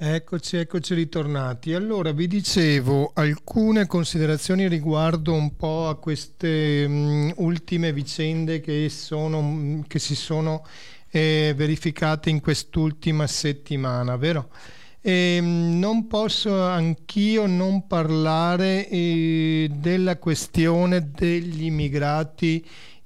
Eccoci ritornati. Allora, vi dicevo alcune considerazioni riguardo un po' a queste ultime vicende che si sono verificate in quest'ultima settimana, vero? Non posso anch'io non parlare della questione degli immigrati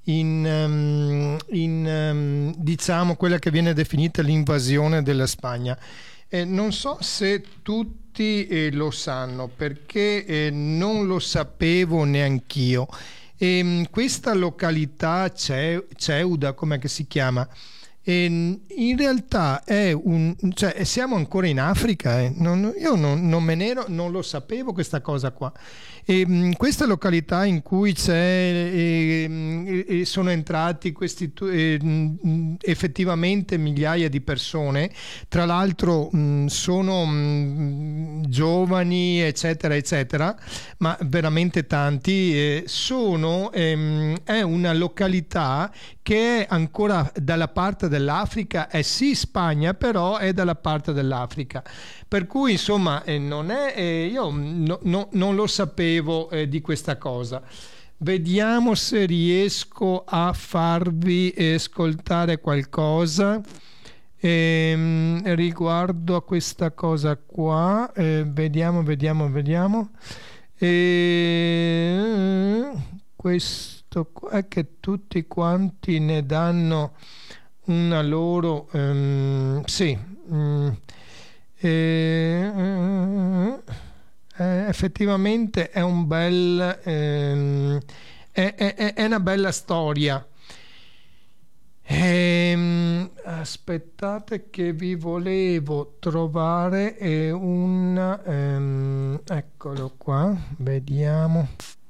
diciamo quella che viene definita l'invasione della Spagna. Non so se tutti lo sanno, perché non lo sapevo neanch'io. Questa località Ceuta, com'è che si chiama? In realtà cioè, siamo ancora in Africa. Io non lo sapevo questa cosa qua. Questa località in cui sono entrati questi effettivamente migliaia di persone, tra l'altro sono giovani eccetera eccetera, ma veramente tanti, è una località che è ancora dalla parte dell'Africa, è sì Spagna, però è dalla parte dell'Africa, per cui insomma io non lo sapevo di questa cosa. Vediamo se riesco a farvi ascoltare qualcosa riguardo a questa cosa qua. Vediamo. Questo qua è che tutti quanti ne danno una loro effettivamente è un bel è una bella storia. Aspettate che vi volevo trovare eccolo qua, vediamo.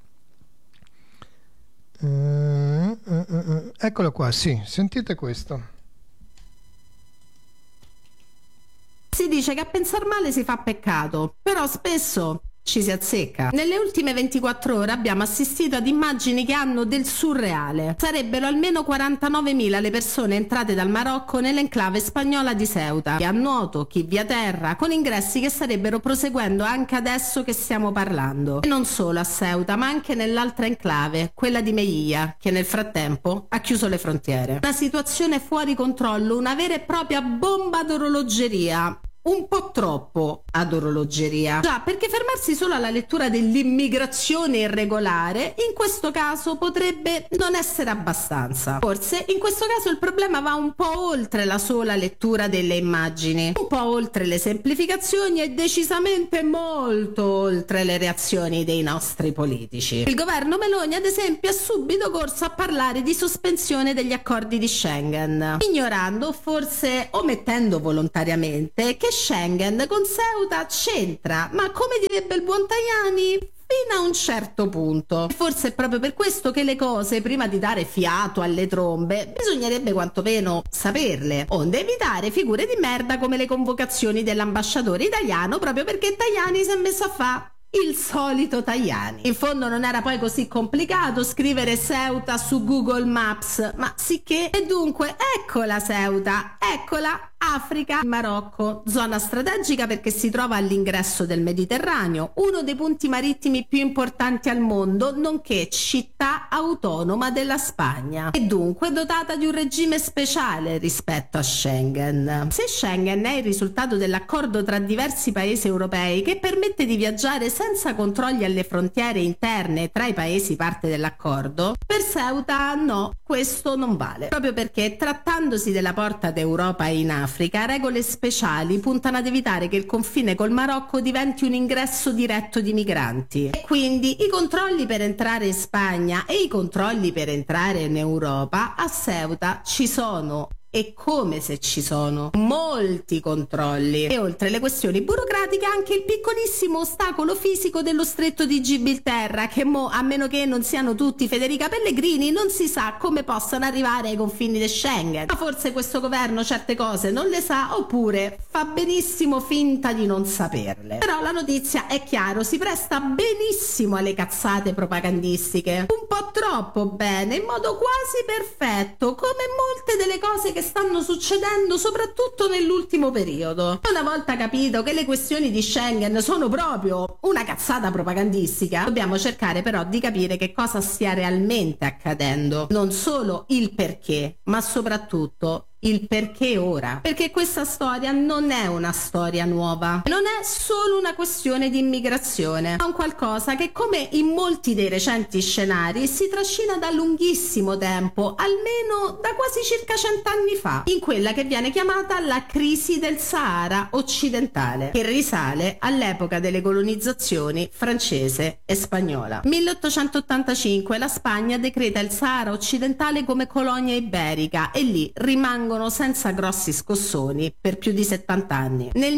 Eccolo qua, sì, sentite questo. Si dice che a pensar male si fa peccato, però spesso ci si azzecca. Nelle ultime 24 ore abbiamo assistito ad immagini che hanno del surreale. Sarebbero almeno 49.000 le persone entrate dal Marocco nell'enclave spagnola di Ceuta, chi a nuoto, chi via terra, con ingressi che starebbero proseguendo anche adesso che stiamo parlando. E non solo a Ceuta, ma anche nell'altra enclave, quella di Melilla, che nel frattempo ha chiuso le frontiere. Una situazione fuori controllo, una vera e propria bomba d'orologeria. Un po' troppo ad orologeria. Già, perché fermarsi solo alla lettura dell'immigrazione irregolare in questo caso potrebbe non essere abbastanza. Forse in questo caso il problema va un po' oltre la sola lettura delle immagini, un po' oltre le semplificazioni e decisamente molto oltre le reazioni dei nostri politici. Il governo Meloni, ad esempio, ha subito corso a parlare di sospensione degli accordi di Schengen, ignorando o forse omettendo volontariamente che Schengen con Ceuta c'entra, ma come direbbe il buon Tajani, fino a un certo punto. E forse è proprio per questo che le cose, prima di dare fiato alle trombe, bisognerebbe quantomeno saperle, onde evitare figure di merda come le convocazioni dell'ambasciatore italiano, proprio perché Tajani si è messo a fare il solito Tajani. In fondo non era poi così complicato scrivere Ceuta su Google Maps, ma sicché, e dunque eccola Ceuta, eccola Africa, Marocco, zona strategica perché si trova all'ingresso del Mediterraneo, uno dei punti marittimi più importanti al mondo, nonché città autonoma della Spagna, e dunque dotata di un regime speciale rispetto a Schengen. Se Schengen è il risultato dell'accordo tra diversi paesi europei che permette di viaggiare senza controlli alle frontiere interne tra i paesi parte dell'accordo, per Ceuta no, questo non vale, proprio perché trattandosi della porta d'Europa in Africa, regole speciali puntano ad evitare che il confine col Marocco diventi un ingresso diretto di migranti, e quindi i controlli per entrare in Spagna e i controlli per entrare in Europa a Ceuta ci sono. E come se ci sono molti controlli, e oltre le questioni burocratiche anche il piccolissimo ostacolo fisico dello stretto di Gibilterra, che a meno che non siano tutti Federica Pellegrini, non si sa come possano arrivare ai confini di Schengen. Ma forse questo governo certe cose non le sa, oppure fa benissimo finta di non saperle. Però la notizia è chiaro, si presta benissimo alle cazzate propagandistiche, un po' troppo bene, in modo quasi perfetto, come molte delle cose che che stanno succedendo soprattutto nell'ultimo periodo. Una volta capito che le questioni di Schengen sono proprio una cazzata propagandistica, dobbiamo cercare però di capire che cosa stia realmente accadendo, non solo il perché, ma soprattutto il perché ora. Perché questa storia non è una storia nuova, non è solo una questione di immigrazione, ma un qualcosa che, come in molti dei recenti scenari, si trascina da lunghissimo tempo, almeno da quasi circa 100 anni fa, in quella che viene chiamata la crisi del Sahara occidentale, che risale all'epoca delle colonizzazioni francese e spagnola. 1885 la Spagna decreta il Sahara occidentale come colonia iberica e lì rimangono senza grossi scossoni per più di 70 anni. Nel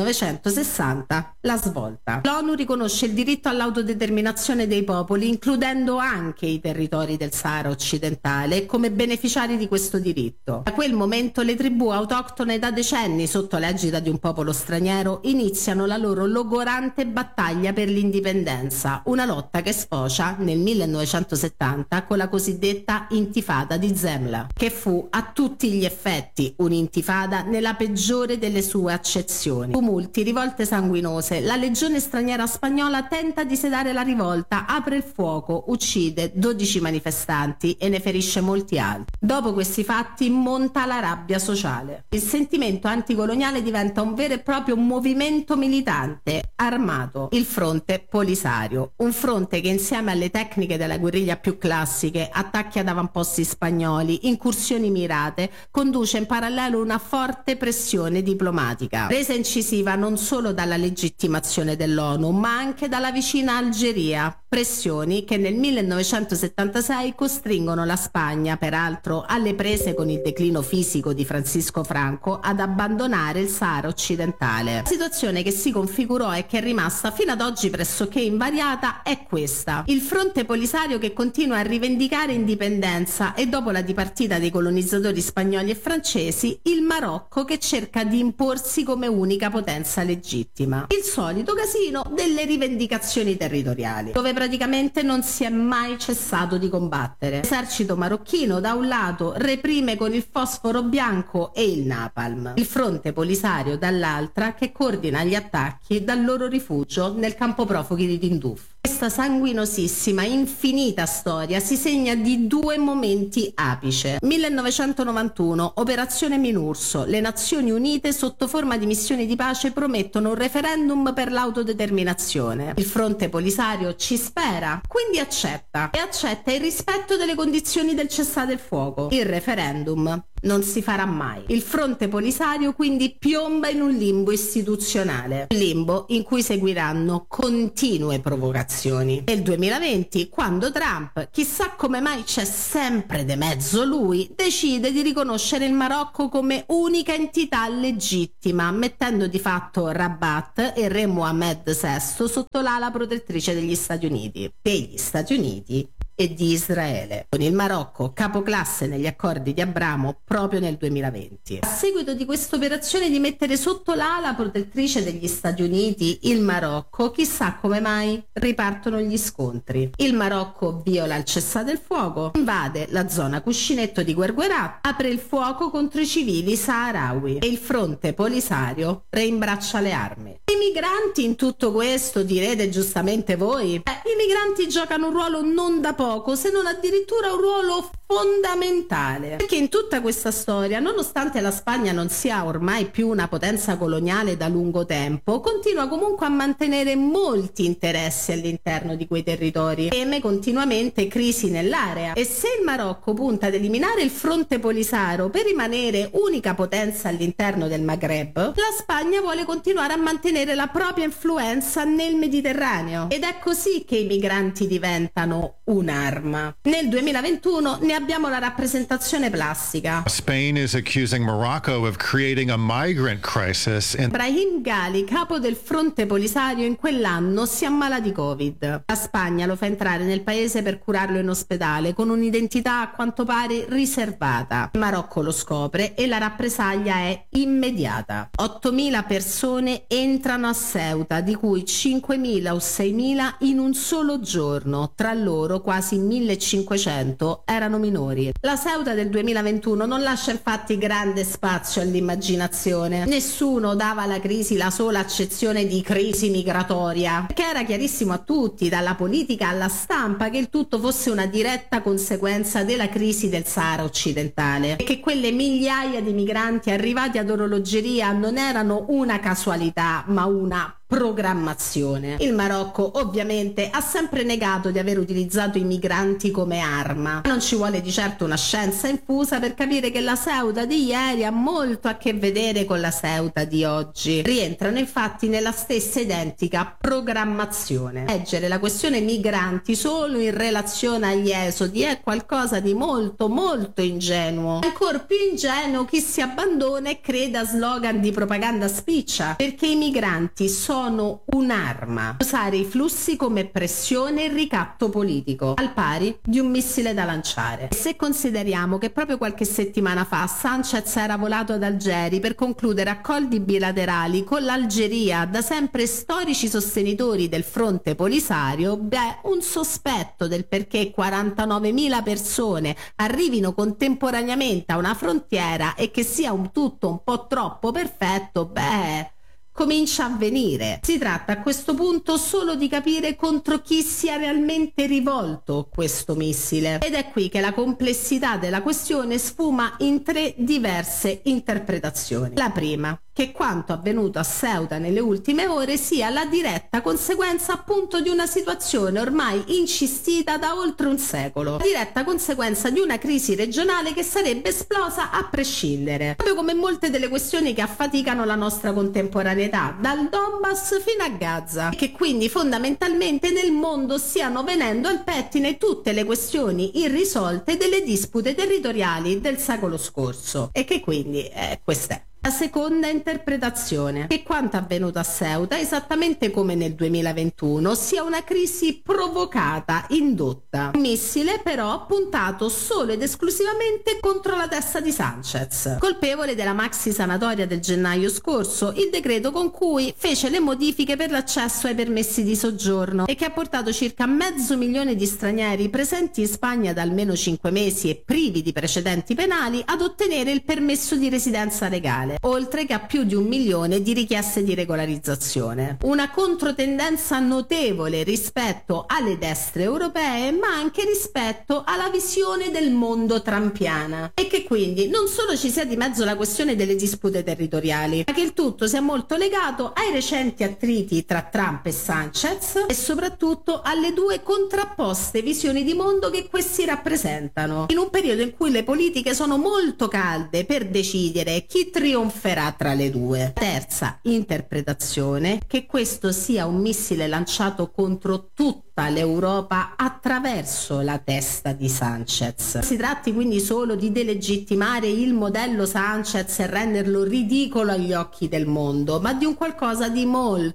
1960 la svolta. L'ONU riconosce il diritto all'autodeterminazione dei popoli, includendo anche i territori del Sahara occidentale, come beneficiari di questo diritto. Da quel momento le tribù autoctone, da decenni sotto l'egida di un popolo straniero, iniziano la loro logorante battaglia per l'indipendenza, una lotta che sfocia nel 1970 con la cosiddetta intifada di Zemla, che fu a tutti gli effetti un'intifada nella peggiore delle sue accezioni. Tumulti, rivolte sanguinose, la legione straniera spagnola tenta di sedare la rivolta, apre il fuoco, uccide 12 manifestanti e ne ferisce molti altri. Dopo questi fatti monta la rabbia sociale. Il sentimento anticoloniale diventa un vero e proprio movimento militante armato, il fronte Polisario, un fronte che insieme alle tecniche della guerriglia più classiche, attacchi ad avamposti spagnoli, incursioni mirate, conduce in parallelo una forte pressione diplomatica, resa incisiva non solo dalla legittimazione dell'ONU, ma anche dalla vicina Algeria, pressioni che nel 1976 costringono la Spagna, peraltro alle prese con il declino fisico di Francisco Franco, ad abbandonare il Sahara occidentale. La situazione che si configurò e che è rimasta fino ad oggi pressoché invariata è questa: il fronte Polisario che continua a rivendicare indipendenza e, dopo la dipartita dei colonizzatori spagnoli e francesi, il Marocco che cerca di imporsi come unica potenza legittima. Il solito casino delle rivendicazioni territoriali, dove praticamente non si è mai cessato di combattere. L'esercito marocchino da un lato reprime con il fosforo bianco e il napalm, il fronte Polisario dall'altra che coordina gli attacchi dal loro rifugio nel campo profughi di Tindouf. Questa sanguinosissima, infinita storia si segna di due momenti apice. 1991, Operazione Minurso. Le Nazioni Unite, sotto forma di missioni di pace, promettono un referendum per l'autodeterminazione. Il fronte Polisario ci spera, quindi accetta il rispetto delle condizioni del cessate il fuoco. Il referendum non si farà mai. Il fronte Polisario quindi piomba in un limbo istituzionale, un limbo in cui seguiranno continue provocazioni. Nel 2020, quando Trump, chissà come mai c'è sempre de mezzo lui, decide di riconoscere il Marocco come unica entità legittima, mettendo di fatto Rabat e Re Mohammed VI sotto l'ala protettrice degli Stati Uniti e di Israele, con il Marocco capoclasse negli accordi di Abramo proprio nel 2020. A seguito di questa operazione di mettere sotto l'ala protettrice degli Stati Uniti il Marocco, chissà come mai ripartono gli scontri. Il Marocco viola il cessate il fuoco, invade la zona cuscinetto di Guerguerat, apre il fuoco contro i civili saharawi e il fronte Polisario reimbraccia le armi. I migranti in tutto questo, direte giustamente voi? I migranti giocano un ruolo non da poco, se non addirittura un ruolo fondamentale, perché in tutta questa storia, nonostante la Spagna non sia ormai più una potenza coloniale da lungo tempo, continua comunque a mantenere molti interessi all'interno di quei territori, teme continuamente crisi nell'area, e se il Marocco punta ad eliminare il fronte Polisario per rimanere unica potenza all'interno del Maghreb, la Spagna vuole continuare a mantenere la propria influenza nel Mediterraneo, ed è così che i migranti diventano un'arma. Nel 2021 ne abbiamo la rappresentazione plastica. Spain is accusing Morocco of creating a migrant crisis. Brahim Ghali, capo del fronte Polisario, in quell'anno si ammala di Covid. La Spagna lo fa entrare nel paese per curarlo in ospedale con un'identità a quanto pare riservata. Il Marocco lo scopre e la rappresaglia è immediata. 8.000 persone entrano a Ceuta, di cui 5.000 o 6.000 in un solo giorno. Tra loro quasi 1.500 erano minori. minori. La Ceuta del 2021 non lascia infatti grande spazio all'immaginazione. Nessuno dava alla crisi la sola accezione di crisi migratoria, perché era chiarissimo a tutti, dalla politica alla stampa, che il tutto fosse una diretta conseguenza della crisi del Sahara occidentale e che quelle migliaia di migranti arrivati ad orologeria non erano una casualità ma una programmazione. Il Marocco ovviamente ha sempre negato di aver utilizzato i migranti come arma. Non ci vuole di certo una scienza infusa per capire che la Ceuta di ieri ha molto a che vedere con la Ceuta di oggi. Rientrano infatti nella stessa identica programmazione. Leggere la questione migranti solo in relazione agli esodi è qualcosa di molto ingenuo. Ancora più ingenuo chi si abbandona e crede a slogan di propaganda spiccia, perché i migranti sono un'arma, usare i flussi come pressione e ricatto politico, al pari di un missile da lanciare. E se consideriamo che proprio qualche settimana fa Sanchez era volato ad Algeri per concludere accordi bilaterali con l'Algeria, da sempre storici sostenitori del fronte Polisario, un sospetto del perché 49.000 persone arrivino contemporaneamente a una frontiera e che sia tutto un po' troppo perfetto, comincia a venire. Si tratta a questo punto solo di capire contro chi sia realmente rivolto questo missile, ed è qui che la complessità della questione sfuma in 3 diverse interpretazioni. La prima, che quanto avvenuto a Ceuta nelle ultime ore sia la diretta conseguenza appunto di una situazione ormai incistita da oltre un secolo, la diretta conseguenza di una crisi regionale che sarebbe esplosa a prescindere, proprio come molte delle questioni che affaticano la nostra contemporaneità, dal Donbass fino a Gaza, e che quindi fondamentalmente nel mondo stiano venendo al pettine tutte le questioni irrisolte delle dispute territoriali del secolo scorso, e che quindi questa è la seconda interpretazione, che quanto avvenuto a Ceuta, esattamente come nel 2021, sia una crisi provocata, indotta. Un missile però puntato solo ed esclusivamente contro la testa di Sanchez, colpevole della maxi sanatoria del gennaio scorso, il decreto con cui fece le modifiche per l'accesso ai permessi di soggiorno e che ha portato circa 500.000 di stranieri presenti in Spagna da almeno 5 mesi e privi di precedenti penali ad ottenere il permesso di residenza legale, oltre che a più di 1 milione di richieste di regolarizzazione. Una controtendenza notevole rispetto alle destre europee, ma anche rispetto alla visione del mondo trampiana, e che quindi non solo ci sia di mezzo la questione delle dispute territoriali, ma che il tutto sia molto legato ai recenti attriti tra Trump e Sanchez e soprattutto alle 2 contrapposte visioni di mondo che questi rappresentano, in un periodo in cui le politiche sono molto calde per decidere chi trionferà tra le 2. Terza interpretazione, che questo sia un missile lanciato contro tutta l'Europa attraverso la testa di Sanchez. Si tratti quindi solo di delegittimare il modello Sanchez e renderlo ridicolo agli occhi del mondo, ma di un qualcosa di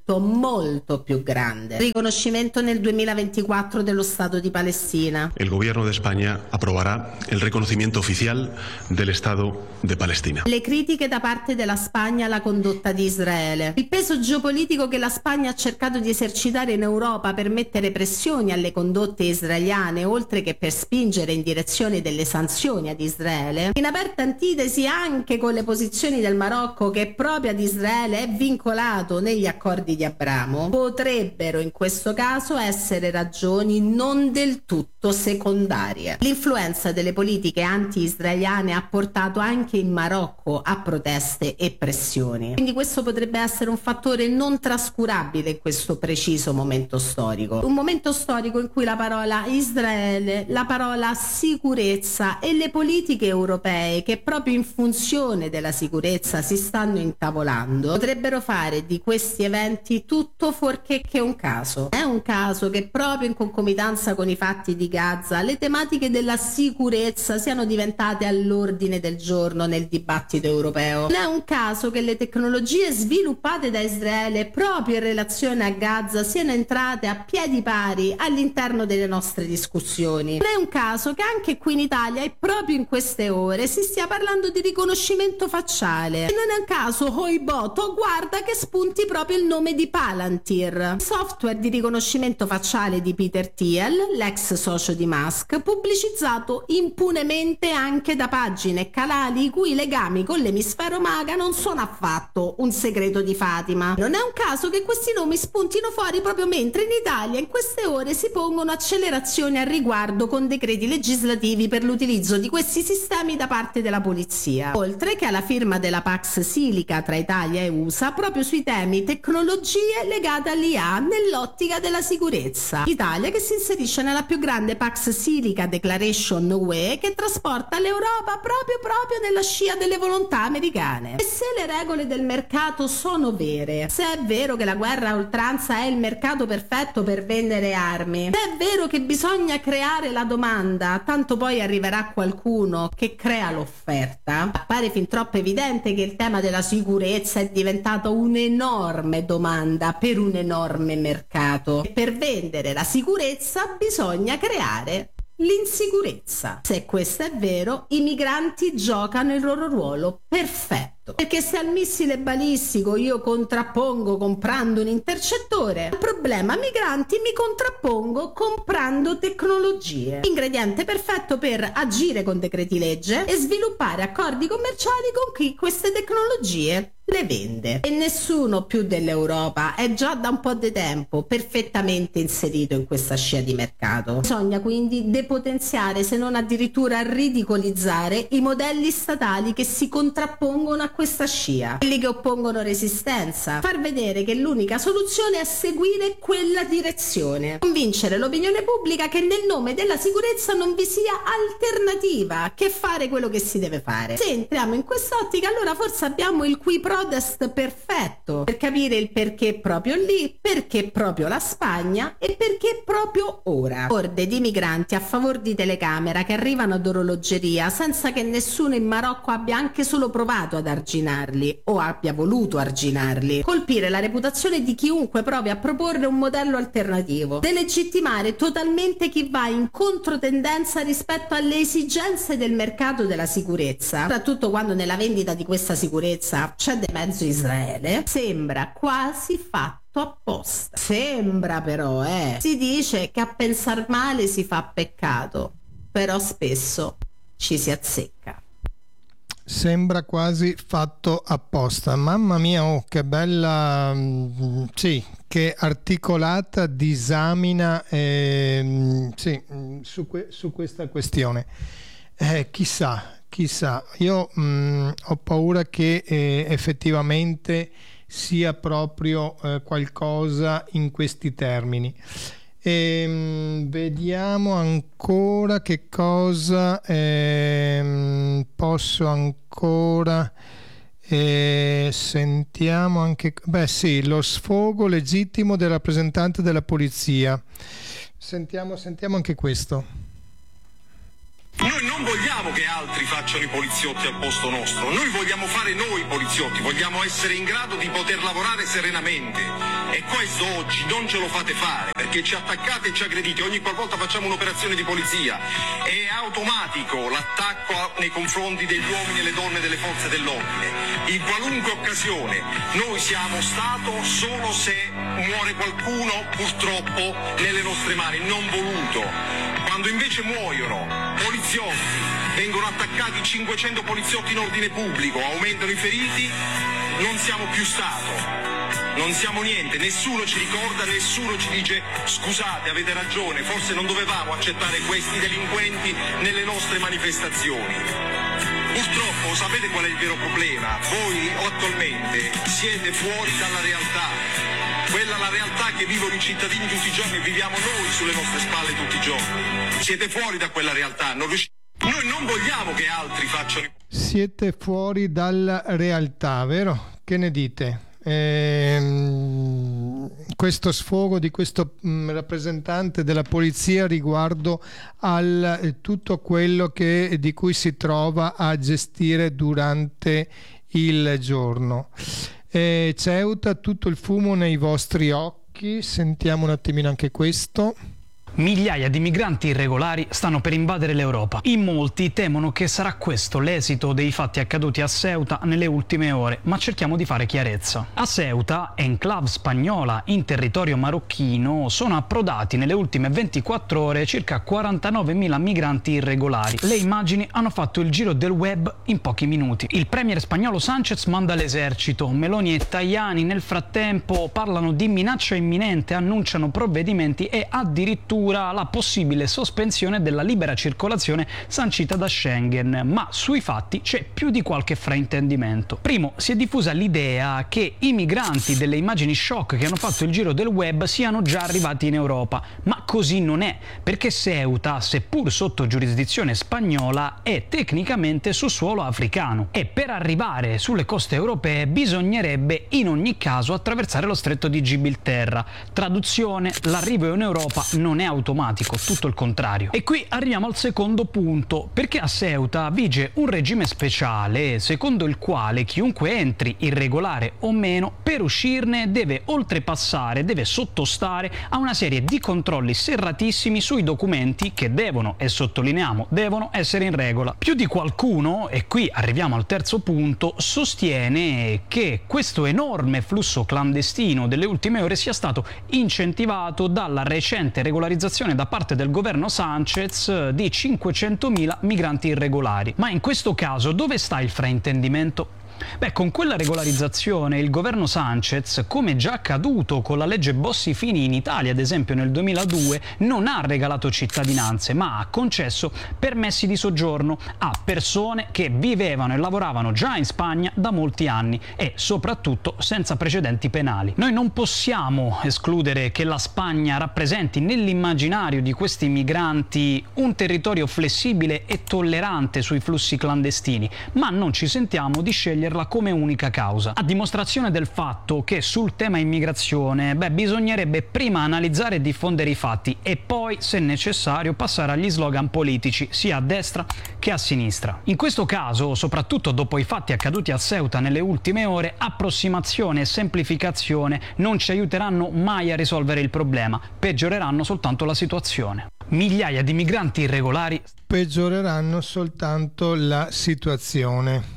molto più grande. Riconoscimento nel 2024 dello Stato di Palestina. El gobierno de España aprobará el reconocimiento oficial del Estado de Palestina. Le critiche da parte della Spagna alla condotta di Israele. Il peso geopolitico che la Spagna ha cercato di esercitare in Europa per mettere pressioni alle condotte israeliane, oltre che per spingere in direzione delle sanzioni ad Israele, in aperta antitesi anche con le posizioni del Marocco, che proprio ad Israele è vincolato negli accordi di Abramo, potrebbero in questo caso essere ragioni non del tutto secondarie. L'influenza delle politiche anti-israeliane ha portato anche il Marocco a proteste e pressioni, quindi questo potrebbe essere un fattore non trascurabile in questo preciso momento storico, un momento storico in cui la parola Israele, la parola sicurezza e le politiche europee che proprio in funzione della sicurezza si stanno intavolando potrebbero fare di questi eventi tutto fuorché che un caso. È un caso che proprio in concomitanza con i fatti di Gaza le tematiche della sicurezza siano diventate all'ordine del giorno nel dibattito europeo. Non è un caso che le tecnologie sviluppate da Israele proprio in relazione a Gaza siano entrate a piedi pari particolari all'interno delle nostre discussioni. Non è un caso che anche qui in Italia e proprio in queste ore si stia parlando di riconoscimento facciale, e non è un caso guarda che spunti proprio il nome di Palantir, software di riconoscimento facciale di Peter Thiel, l'ex socio di Musk, pubblicizzato impunemente anche da pagine e canali i cui legami con l'emisfero maga non sono affatto un segreto di Fatima. Non è un caso che questi nomi spuntino fuori proprio mentre in Italia in queste ore si pongono accelerazioni al riguardo con decreti legislativi per l'utilizzo di questi sistemi da parte della polizia, oltre che alla firma della Pax Silica tra Italia e USA proprio sui temi tecnologie legate all'IA nell'ottica della sicurezza. Italia che si inserisce nella più grande Pax Silica Declaration UE che trasporta l'Europa proprio nella scia delle volontà americane. E se le regole del mercato sono vere, se è vero che la guerra a oltranza è il mercato perfetto per vendere armi, se è vero che bisogna creare la domanda, tanto poi arriverà qualcuno che crea l'offerta, appare fin troppo evidente che il tema della sicurezza è diventato un'enorme domanda per un enorme mercato, e per vendere la sicurezza bisogna creare l'insicurezza. Se questo è vero, i migranti giocano il loro ruolo perfetto, perché se al missile balistico io contrappongo comprando un intercettore, al problema migranti mi contrappongo comprando tecnologie, ingrediente perfetto per agire con decreti legge e sviluppare accordi commerciali con chi queste tecnologie le vende. E nessuno più dell'Europa è già da un po' di tempo perfettamente inserito in questa scia di mercato. Bisogna quindi depotenziare, se non addirittura ridicolizzare, i modelli statali che si contrappongono a questa scia, quelli che oppongono resistenza, far vedere che l'unica soluzione è seguire quella direzione, convincere l'opinione pubblica che nel nome della sicurezza non vi sia alternativa che fare quello che si deve fare. Se entriamo in quest'ottica, allora forse abbiamo il qui prodest perfetto per capire il perché proprio lì, perché proprio la Spagna e perché proprio ora. Orde di migranti a favor di telecamera che arrivano ad orologeria senza che nessuno in Marocco abbia anche solo provato ad arginarli o abbia voluto arginarli. Colpire la reputazione di chiunque provi a proporre un modello alternativo. Delegittimare totalmente chi va in controtendenza rispetto alle esigenze del mercato della sicurezza, soprattutto quando nella vendita di questa sicurezza c'è di mezzo Israele. Sembra quasi fatto apposta. Sembra però, si dice che a pensar male si fa peccato, però spesso ci si azzecca. Sembra quasi fatto apposta. Mamma mia, oh, che bella, sì, che articolata disamina su questa questione. Chissà, io ho paura che effettivamente sia proprio qualcosa in questi termini. Vediamo ancora che cosa posso ancora sentiamo anche lo sfogo legittimo del rappresentante della polizia. Sentiamo anche questo. Noi non vogliamo che altri facciano i poliziotti al posto nostro, noi vogliamo fare noi i poliziotti, vogliamo essere in grado di poter lavorare serenamente, e questo oggi non ce lo fate fare perché ci attaccate e ci aggredite. Ogni qualvolta facciamo un'operazione di polizia è automatico l'attacco nei confronti degli uomini e le donne delle forze dell'ordine, in qualunque occasione. Noi siamo Stato solo se muore qualcuno, purtroppo, nelle nostre mani, non voluto. Quando invece muoiono poliziotti, vengono attaccati 500 poliziotti in ordine pubblico, aumentano i feriti, non siamo più Stato, non siamo niente, nessuno ci ricorda, nessuno ci dice scusate, avete ragione, forse non dovevamo accettare questi delinquenti nelle nostre manifestazioni. Purtroppo sapete qual è il vero problema? Voi attualmente siete fuori dalla realtà. Quella è la realtà che vivono i cittadini tutti i giorni, viviamo noi sulle nostre spalle tutti i giorni. Siete fuori da quella realtà, noi non vogliamo che altri facciano. Siete fuori dalla realtà, vero? Che ne dite? Questo sfogo di questo rappresentante della polizia riguardo al tutto quello di cui si trova a gestire durante il giorno. Ceuta, tutto il fumo nei vostri occhi. Marocchi, sentiamo un attimino anche questo. Migliaia di migranti irregolari stanno per invadere l'Europa. In molti temono che sarà questo l'esito dei fatti accaduti a Ceuta nelle ultime ore, ma cerchiamo di fare chiarezza. A Ceuta, enclave spagnola in territorio marocchino, sono approdati nelle ultime 24 ore circa 49.000 migranti irregolari. Le immagini hanno fatto il giro del web in pochi minuti. Il premier spagnolo Sánchez manda l'esercito. Meloni e Tajani nel frattempo parlano di minaccia imminente, annunciano provvedimenti e addirittura la possibile sospensione della libera circolazione sancita da Schengen, ma sui fatti c'è più di qualche fraintendimento. Primo, si è diffusa l'idea che i migranti delle immagini shock che hanno fatto il giro del web siano già arrivati in Europa, ma così non è, perché Ceuta, seppur sotto giurisdizione spagnola, è tecnicamente su suolo africano e per arrivare sulle coste europee bisognerebbe in ogni caso attraversare lo stretto di Gibilterra. Traduzione: l'arrivo in Europa non è automatico, tutto il contrario. E qui arriviamo al secondo punto, perché a Ceuta vige un regime speciale secondo il quale chiunque entri, irregolare o meno, per uscirne deve oltrepassare, deve sottostare a una serie di controlli serratissimi sui documenti che devono, e sottolineiamo, devono essere in regola. Più di qualcuno, e qui arriviamo al terzo punto, sostiene che questo enorme flusso clandestino delle ultime ore sia stato incentivato dalla recente regolarizzazione da parte del governo Sánchez di 500.000 migranti irregolari. Ma in questo caso dove sta il fraintendimento? Beh, con quella regolarizzazione il governo Sánchez, come già accaduto con la legge Bossi-Fini in Italia, ad esempio nel 2002, non ha regalato cittadinanze, ma ha concesso permessi di soggiorno a persone che vivevano e lavoravano già in Spagna da molti anni e soprattutto senza precedenti penali. Noi non possiamo escludere che la Spagna rappresenti nell'immaginario di questi migranti un territorio flessibile e tollerante sui flussi clandestini, ma non ci sentiamo di scegliere come unica causa, a dimostrazione del fatto che sul tema immigrazione bisognerebbe prima analizzare e diffondere i fatti e poi, se necessario, passare agli slogan politici sia a destra che a sinistra. In questo caso, soprattutto dopo i fatti accaduti a Ceuta nelle ultime ore, approssimazione e semplificazione non ci aiuteranno mai a risolvere il problema, peggioreranno soltanto la situazione. Migliaia di migranti irregolari peggioreranno soltanto la situazione.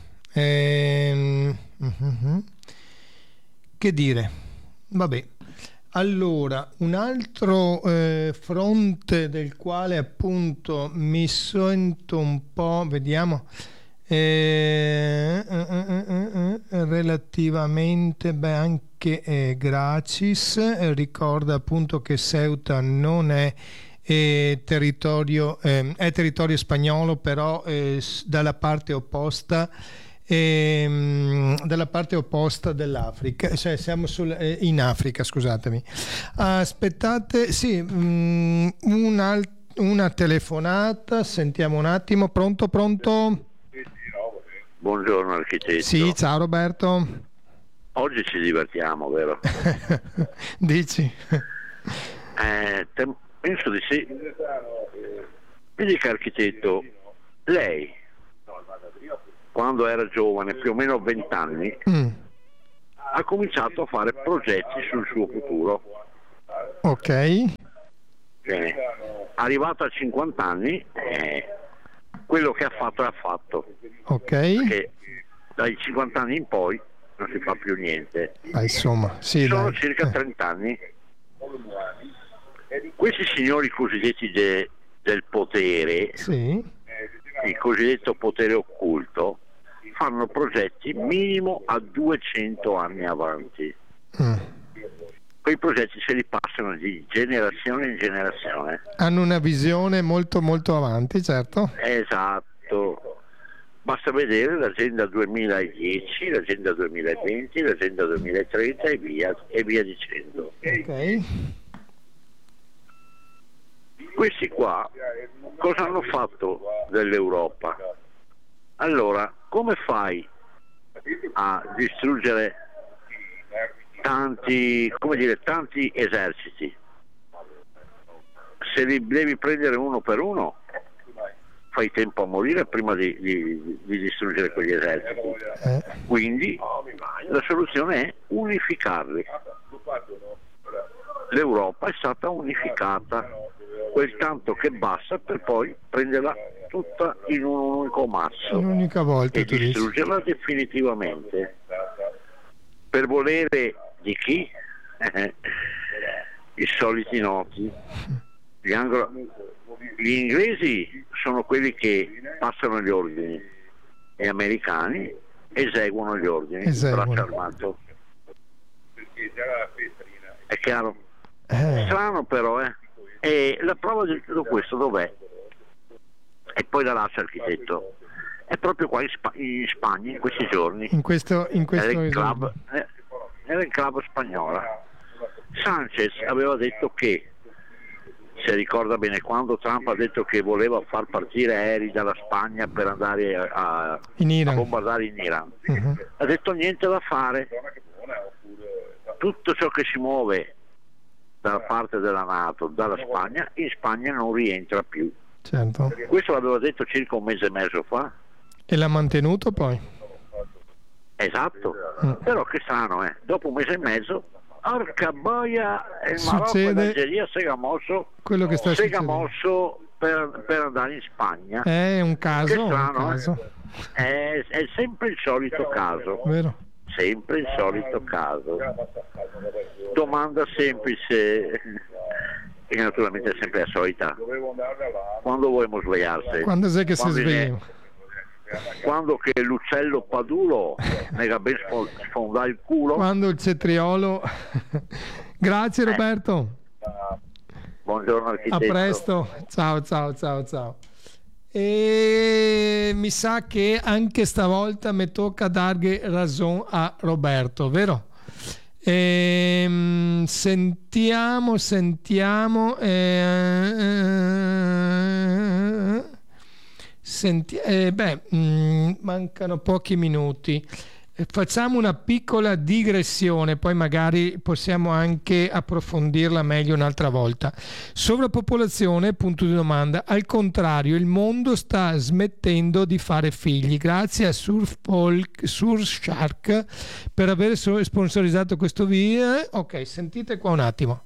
Che dire? Vabbè, allora un altro fronte del quale appunto mi sento un po', vediamo, relativamente anche Gracis ricorda appunto che Ceuta non è territorio spagnolo, però dalla parte opposta dell'Africa, cioè siamo in Africa, scusatemi. Aspettate, sì, una telefonata, sentiamo un attimo. Pronto? Buongiorno architetto. Sì, ciao Roberto. Oggi ci divertiamo, vero? Dici? Penso di sì. Mi dica architetto, lei quando era giovane, più o meno 20 anni, ha cominciato a fare progetti sul suo futuro. Ok. Bene. Arrivato a 50 anni, quello che ha fatto è fatto. Ok. Perché dai 50 anni in poi non si fa più niente. Insomma, sì, sono circa 30 anni. Questi signori cosiddetti del potere, sì, il cosiddetto potere occulto, fanno progetti minimo a 200 anni avanti. Quei progetti se li passano di generazione in generazione. Hanno una visione molto molto avanti, certo. Esatto. Basta vedere l'agenda 2010, l'agenda 2020, l'agenda 2030 e via dicendo. Ok. Questi qua cosa hanno fatto dell'Europa? Allora, come fai a distruggere tanti eserciti? Se li devi prendere uno per uno, fai tempo a morire prima di distruggere quegli eserciti. Quindi la soluzione è unificarli. l'Europa è stata unificata, quel tanto che basta per poi prenderla tutta in un unico masso, un'unica volta, e distruggerla definitivamente. Per volere di chi? I soliti noti. Gli inglesi sono quelli che passano gli ordini, e gli americani eseguono gli ordini, il braccio armato. È chiaro? Strano però, e la prova di tutto questo dov'è? E poi la lascia architetto. È proprio qua in Spagna in questi giorni. Era il club spagnola. Sanchez aveva detto che, se ricorda bene, quando Trump ha detto che voleva far partire aerei dalla Spagna per andare a bombardare in Iran, ha detto niente da fare, tutto ciò che si muove dalla parte della NATO, dalla Spagna, in Spagna non rientra più. Certo. Questo l'aveva detto circa un mese e mezzo fa. E l'ha mantenuto poi? Esatto. Però che strano, dopo un mese e mezzo, porca boia, il Marocco e l'Algeria si è mosso per andare in Spagna. È un caso. Che strano, un caso. È sempre il solito caso. Vero. Sempre il solito caso. Domanda semplice, e naturalmente è sempre la solita: quando vogliamo svegliarsi? Quando sei che si sveglia? Quando che l'uccello padulo nega ben sfonda il culo, quando il cetriolo. Grazie Roberto, buongiorno architetto, a presto, ciao. E mi sa che anche stavolta mi tocca darghe ragione a Roberto, vero? Sentiamo mancano pochi minuti. Facciamo una piccola digressione, poi magari possiamo anche approfondirla meglio un'altra volta. Sovrappopolazione, punto di domanda. Al contrario, il mondo sta smettendo di fare figli. Grazie a Surfshark per aver sponsorizzato questo video. Ok, sentite qua un attimo.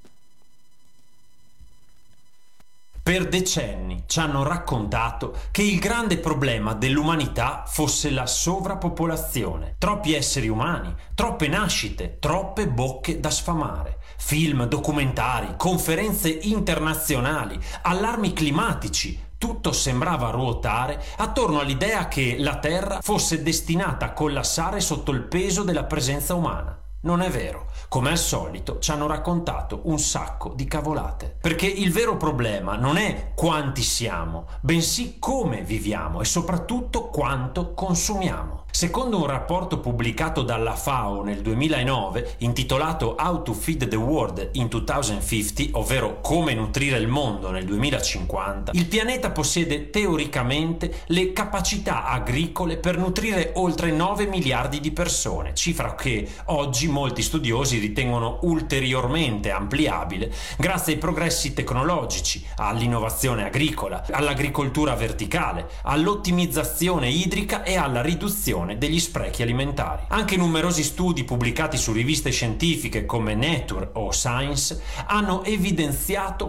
Per decenni ci hanno raccontato che il grande problema dell'umanità fosse la sovrappopolazione. Troppi esseri umani, troppe nascite, troppe bocche da sfamare. Film, documentari, conferenze internazionali, allarmi climatici. Tutto sembrava ruotare attorno all'idea che la Terra fosse destinata a collassare sotto il peso della presenza umana. Non è vero. Come al solito ci hanno raccontato un sacco di cavolate. Perché il vero problema non è quanti siamo, bensì come viviamo e soprattutto quanto consumiamo. Secondo un rapporto pubblicato dalla FAO nel 2009, intitolato How to Feed the World in 2050, ovvero Come nutrire il mondo nel 2050, il pianeta possiede teoricamente le capacità agricole per nutrire oltre 9 miliardi di persone, cifra che oggi molti studiosi ritengono ulteriormente ampliabile grazie ai progressi tecnologici, all'innovazione agricola, all'agricoltura verticale, all'ottimizzazione idrica e alla riduzione degli sprechi alimentari. Anche numerosi studi pubblicati su riviste scientifiche come Nature o Science hanno evidenziato